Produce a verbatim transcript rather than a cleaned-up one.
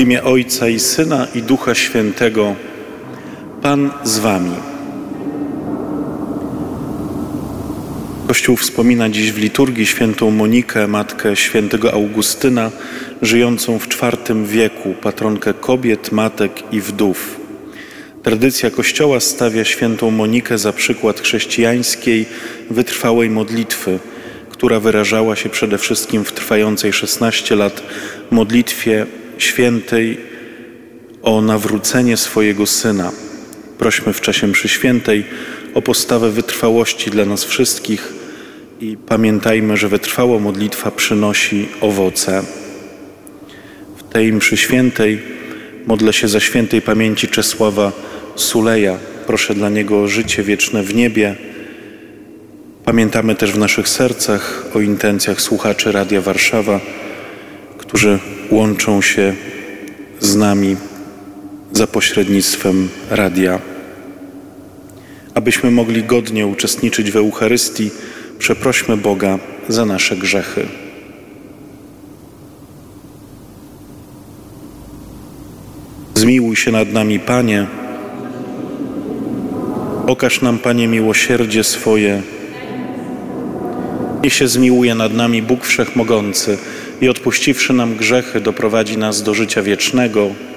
W imię Ojca i Syna i Ducha Świętego. Pan z wami. Kościół wspomina dziś w liturgii świętą Monikę, matkę świętego Augustyna, żyjącą w czwartym wieku, patronkę kobiet, matek i wdów. Tradycja Kościoła stawia świętą Monikę za przykład chrześcijańskiej, wytrwałej modlitwy, która wyrażała się przede wszystkim w trwającej szesnaście lat modlitwie świętej o nawrócenie swojego Syna. Prośmy w czasie mszy świętej o postawę wytrwałości dla nas wszystkich i pamiętajmy, że wytrwała modlitwa przynosi owoce. W tej mszy świętej modlę się za świętej pamięci Czesława Suleja. Proszę dla niego o życie wieczne w niebie. Pamiętamy też w naszych sercach o intencjach słuchaczy Radia Warszawa, którzy łączą się z nami za pośrednictwem radia. Abyśmy mogli godnie uczestniczyć w Eucharystii, przeprośmy Boga za nasze grzechy. Zmiłuj się nad nami, Panie. Okaż nam, Panie, miłosierdzie swoje. Niech się zmiłuje nad nami Bóg Wszechmogący i odpuściwszy nam grzechy, doprowadzi nas do życia wiecznego.